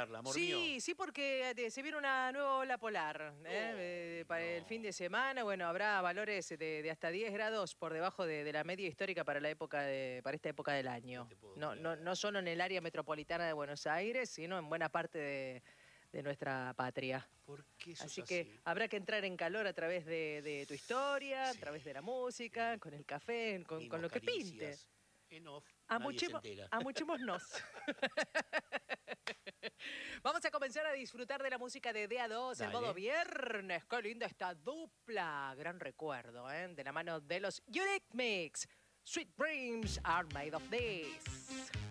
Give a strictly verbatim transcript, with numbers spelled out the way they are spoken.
charla, amor sí, mío? Sí, sí, porque eh, se viene una nueva ola polar ¿eh? Oh, Eh, para no. el fin de semana. Bueno, habrá valores de, de hasta diez grados por debajo de, de la media histórica para la época de, para esta época del año. No te puedo No, no, creer. no solo en el área metropolitana de Buenos Aires, sino en buena parte de, de nuestra patria. ¿Por qué sos Así así? que habrá que entrar en calor a través de, de tu historia, a Sí, través de la música, sí. con el café, con, Mimos, con lo que pinte. caricias. En off, nadie se Amuchemo- entera. Amuchémonos. Vamos a comenzar a disfrutar de la música de D A dos, el Dale. modo viernes. Qué linda esta dupla. Gran recuerdo, ¿eh? De la mano de los Eurythmics. Sweet dreams are made of this.